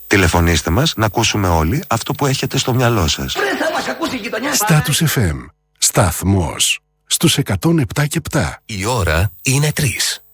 Τηλεφωνήστε μας να ακούσουμε όλοι αυτό που έχετε στο μυαλό σας. Status FM. Σταθμός στους 107 και 7. Η ώρα είναι 3.